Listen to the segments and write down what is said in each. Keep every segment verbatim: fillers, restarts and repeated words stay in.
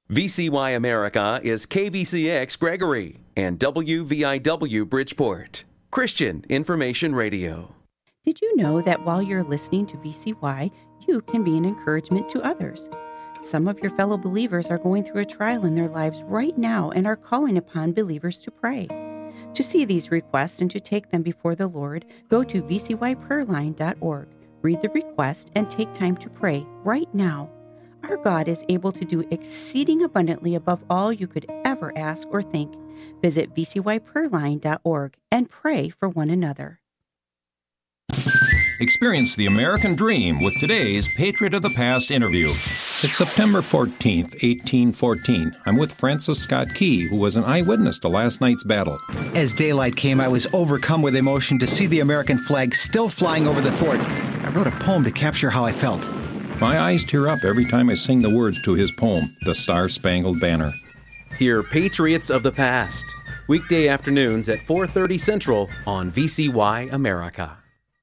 V C Y America is K V C X Gregory and W V I W Bridgeport, Christian Information Radio. Did you know that while you're listening to V C Y, you can be an encouragement to others? Some of your fellow believers are going through a trial in their lives right now and are calling upon believers to pray. To see these requests and to take them before the Lord, go to v c y prayer line dot org. Read the request and take time to pray right now. Our God is able to do exceeding abundantly above all you could ever ask or think. Visit v c y prayer line dot org and pray for one another. Experience the American dream with today's Patriot of the Past interview. It's September fourteenth, eighteen fourteen. I'm with Francis Scott Key, who was an eyewitness to last night's battle. As daylight came, I was overcome with emotion to see the American flag still flying over the fort. I wrote a poem to capture how I felt. My eyes tear up every time I sing the words to his poem, The Star-Spangled Banner. Hear Patriots of the Past, weekday afternoons at four thirty Central on V C Y America.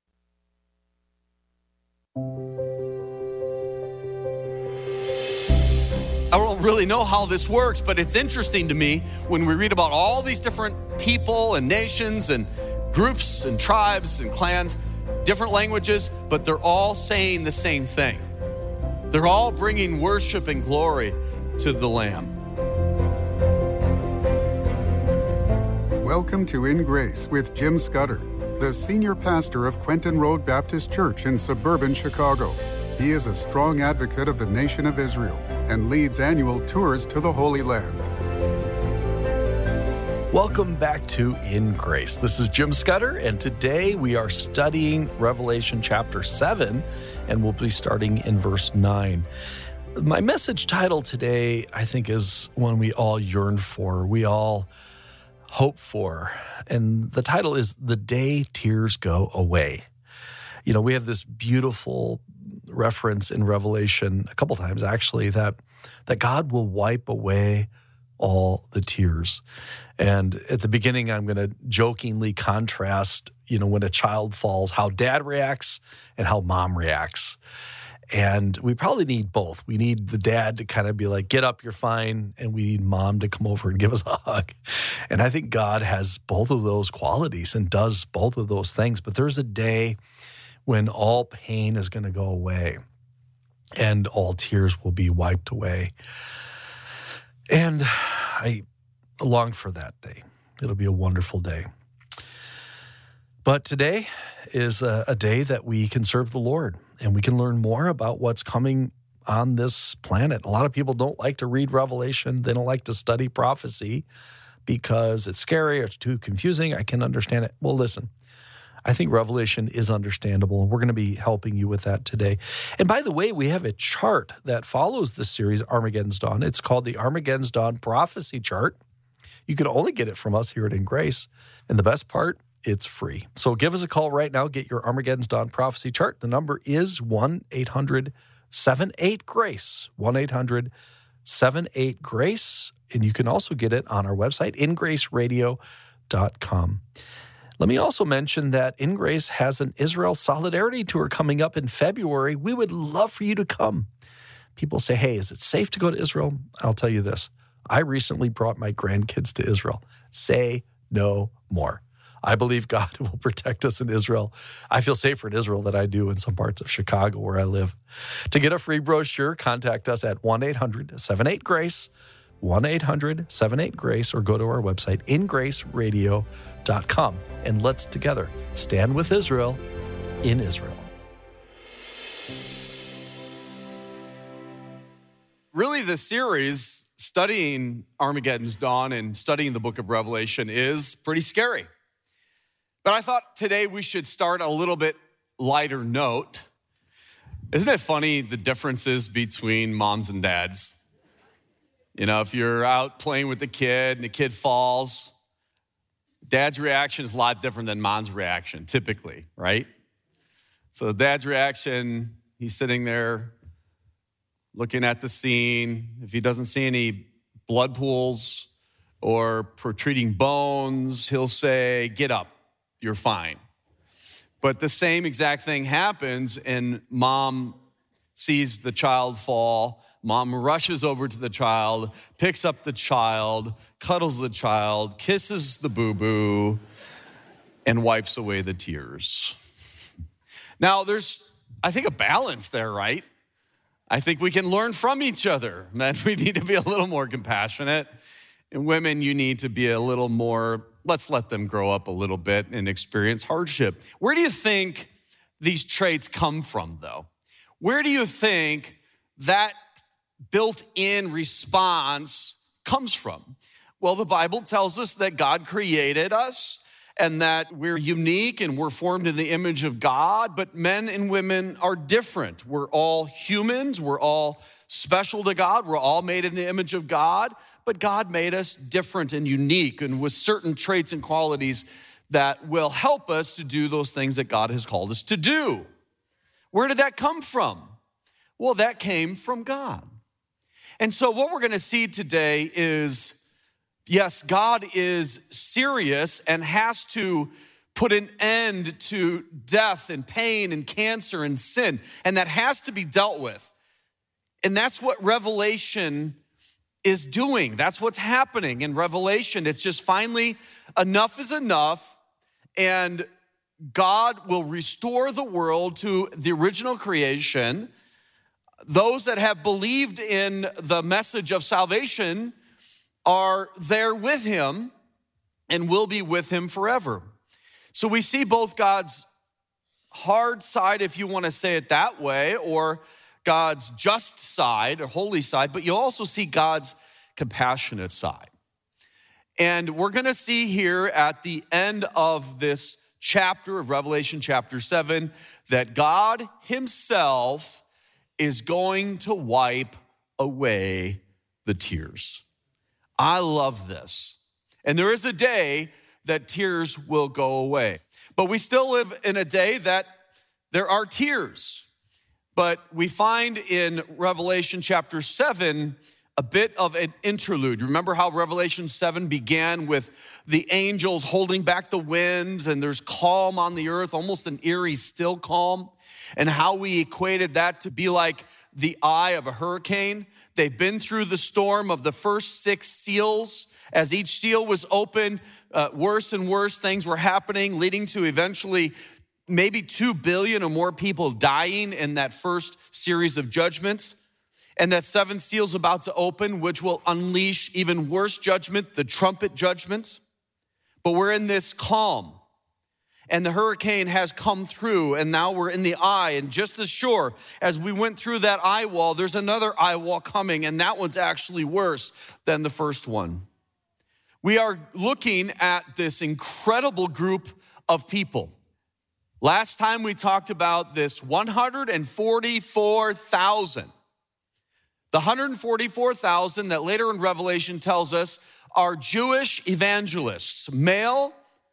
I don't really know how this works, but it's interesting to me when we read about all these different people and nations and groups and tribes and clans, different languages, but they're all saying the same thing. They're all bringing worship and glory to the Lamb. Welcome to In Grace with Jim Scudder, the senior pastor of Quentin Road Baptist Church in suburban Chicago. He is a strong advocate of the nation of Israel and leads annual tours to the Holy Land. Welcome back to In Grace. This is Jim Scudder, and today we are studying Revelation chapter seven, and we'll be starting in verse nine. My message title today, I think, is one we all yearn for, we all hope for, and the title is The Day Tears Go Away. You know, we have this beautiful reference in Revelation, a couple times actually, that that God will wipe away all the tears. And at the beginning, I'm going to jokingly contrast, you know, when a child falls, how dad reacts and how mom reacts. And we probably need both. We need the dad to kind of be like, get up, you're fine. And we need mom to come over and give us a hug. And I think God has both of those qualities and does both of those things. But there's a day when all pain is going to go away and all tears will be wiped away. And I long for that day. It'll be a wonderful day. But today is a, a day that we can serve the Lord and we can learn more about what's coming on this planet. A lot of people don't like to read Revelation. They don't like to study prophecy because it's scary or it's too confusing. I can understand it. Well, listen, I think Revelation is understandable, and we're going to be helping you with that today. And by the way, we have a chart that follows this series, Armageddon's Dawn. It's called the Armageddon's Dawn Prophecy Chart. You can only get it from us here at In Grace. And the best part, it's free. So give us a call right now. Get your Armageddon's Dawn Prophecy Chart. The number is one eight hundred seven eight GRACE, one eight hundred seven eight GRACE. And you can also get it on our website, in grace radio dot com. Let me also mention that In Grace has an Israel Solidarity Tour coming up in February. We would love for you to come. People say, hey, is it safe to go to Israel? I'll tell you this. I recently brought my grandkids to Israel. Say no more. I believe God will protect us in Israel. I feel safer in Israel than I do in some parts of Chicago where I live. To get a free brochure, contact us at one eight hundred seven eight GRACE, one eight hundred seven eight GRACE, or go to our website, in grace radio dot com. And let's together stand with Israel in Israel. Really, the series studying Armageddon's Dawn and studying the book of Revelation is pretty scary. But I thought today we should start a little bit lighter note. Isn't it funny the differences between moms and dads? You know, if you're out playing with the kid and the kid falls, dad's reaction is a lot different than mom's reaction, typically, right? So dad's reaction, he's sitting there looking at the scene. If he doesn't see any blood pools or protruding bones, he'll say, get up, you're fine. But the same exact thing happens and mom sees the child fall. Mom rushes over to the child, picks up the child, cuddles the child, kisses the boo-boo, and wipes away the tears. Now, there's, I think, a balance there, right? I think we can learn from each other. Men, we need to be a little more compassionate. And women, you need to be a little more, let's let them grow up a little bit and experience hardship. Where do you think these traits come from, though? Where do you think that built-in response comes from? Well, the Bible tells us that God created us and that we're unique and we're formed in the image of God, but men and women are different. We're all humans. We're all special to God. We're all made in the image of God, but God made us different and unique and with certain traits and qualities that will help us to do those things that God has called us to do. Where did that come from? Well, that came from God. And so what we're going to see today is, yes, God is serious and has to put an end to death and pain and cancer and sin, and that has to be dealt with. And that's what Revelation is doing. That's what's happening in Revelation. It's just finally enough is enough, and God will restore the world to the original creation. Those that have believed in the message of salvation are there with him and will be with him forever. So we see both God's hard side, if you want to say it that way, or God's just side or holy side, but you also see God's compassionate side. And we're going to see here at the end of this chapter of Revelation chapter seven that God himself is going to wipe away the tears. I love this. And there is a day that tears will go away. But we still live in a day that there are tears. But we find in Revelation chapter seven a bit of an interlude. Remember how Revelation seven began with the angels holding back the winds and there's calm on the earth, almost an eerie still calm, and how we equated that to be like the eye of a hurricane. They've been through the storm of the first six seals. As each seal was opened, uh, worse and worse things were happening, leading to eventually maybe two billion or more people dying in that first series of judgments. And that seventh seal's about to open, which will unleash even worse judgment, the trumpet judgment. But we're in this calm. And the hurricane has come through, and now we're in the eye. And just as sure as we went through that eye wall, there's another eye wall coming, and that one's actually worse than the first one. We are looking at this incredible group of people. Last time we talked about this one hundred forty-four thousand. The one hundred forty-four thousand that later in Revelation tells us are Jewish evangelists, male.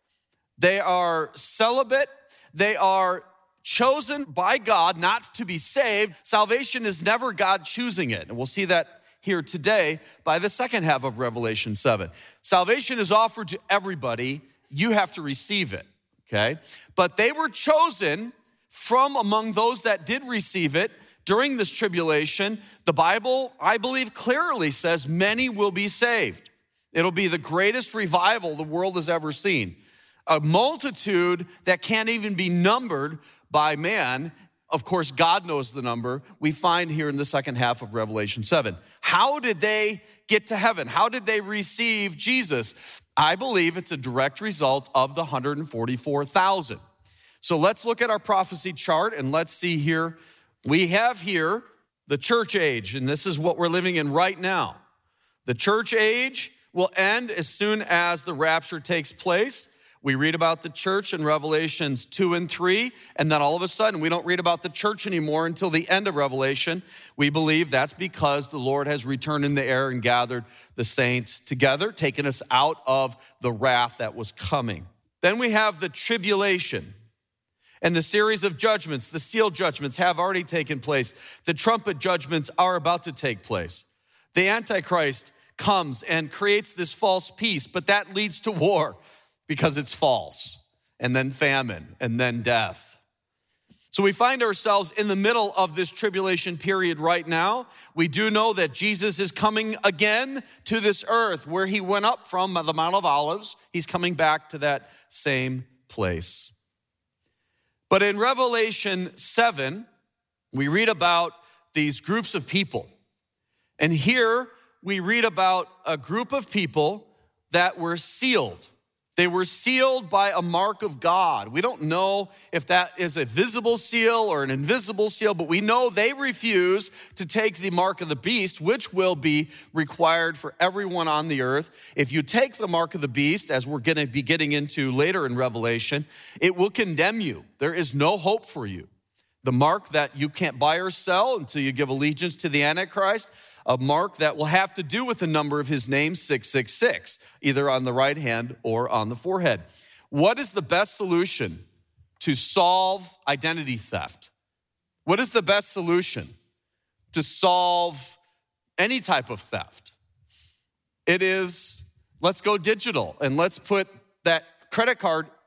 They are celibate. They are chosen by God not to be saved. Salvation is never God choosing it. And we'll see that here today by the second half of Revelation seven. Salvation is offered to everybody. You have to receive it, okay? But they were chosen from among those that did receive it during this tribulation. The Bible, I believe, clearly says many will be saved. It'll be the greatest revival the world has ever seen. A multitude that can't even be numbered by man. Of course, God knows the number. We find here in the second half of Revelation seven. How did they get to heaven? How did they receive Jesus? I believe it's a direct result of the one hundred forty-four thousand. So let's look at our prophecy chart and let's see here. We have here the church age, and this is what we're living in right now. The church age will end as soon as the rapture takes place. We read about the church in Revelations two and three, and then all of a sudden we don't read about the church anymore until the end of Revelation. We believe that's because the Lord has returned in the air and gathered the saints together, taken us out of the wrath that was coming. Then we have the tribulation. And the series of judgments, the seal judgments have already taken place. The trumpet judgments are about to take place. The Antichrist comes and creates this false peace, but that leads to war because it's false, and then famine, and then death. So we find ourselves in the middle of this tribulation period right now. We do know that Jesus is coming again to this earth where he went up from the Mount of Olives. He's coming back to that same place. But in Revelation seven, we read about these groups of people. And here we read about a group of people that were sealed. They were sealed by a mark of God. We don't know if that is a visible seal or an invisible seal, but we know they refuse to take the mark of the beast, which will be required for everyone on the earth. If you take the mark of the beast, as we're going to be getting into later in Revelation, it will condemn you. There is no hope for you. The mark that you can't buy or sell until you give allegiance to the Antichrist, a mark that will have to do with the number of his name, six six six, either on the right hand or on the forehead. What is the best solution to solve identity theft? What is the best solution to solve any type of theft? It is, let's go digital and let's put that credit card